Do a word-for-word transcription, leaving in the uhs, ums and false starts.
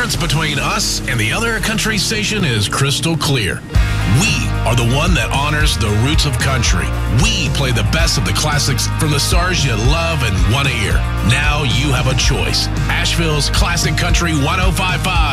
difference between us and the other country station is crystal clear. We are the one that honors the roots of country. We play the best of the classics from the stars you love and want to hear. Now you have a choice. Asheville's Classic Country one oh five point five.